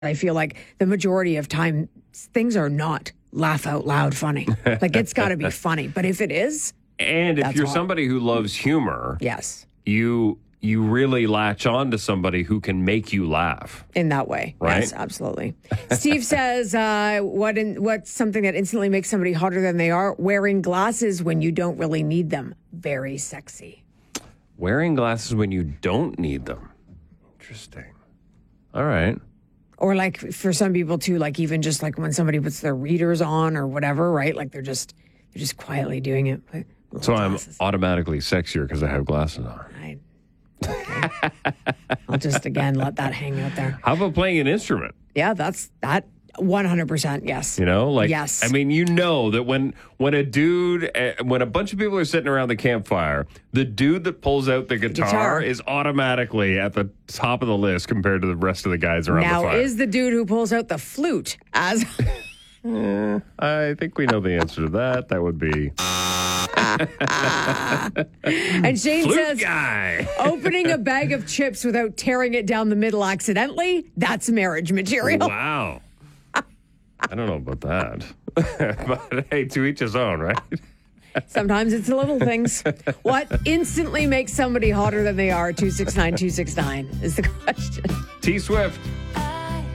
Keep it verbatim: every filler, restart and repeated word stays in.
I feel like the majority of time, things are not laugh out loud funny. Like, it's got to be funny. But if it is, and if that's you're hot. somebody who loves humor, Yes, you you really latch on to somebody who can make you laugh. in that way. Right? Yes, absolutely. Steve says, uh, what in, what's something that instantly makes somebody hotter than they are? Wearing glasses when you don't really need them. Very sexy. Wearing glasses when you don't need them. Interesting. All right. Or like for some people too, like even just like when somebody puts their readers on or whatever, right? Like they're just they're just quietly doing it. with So I'm glasses. automatically sexier because I have glasses on. I, okay. I'll just again let that hang out there. How about playing an instrument? Yeah, that's that one hundred percent. Yes. You know, like, Yes. I mean, you know that when when a dude, uh, when a bunch of people are sitting around the campfire, the dude that pulls out the guitar, guitar. is automatically at the top of the list compared to the rest of the guys around Now the fire. is the dude who pulls out the flute as I think we know the answer to that. That would be and Shane flute says guy. opening a bag of chips without tearing it down the middle accidentally, that's marriage material. Wow. I don't know about that. But hey, to each his own, right? Sometimes it's the little things. What instantly makes somebody hotter than they are? two six nine two six nine is the question. T Swift.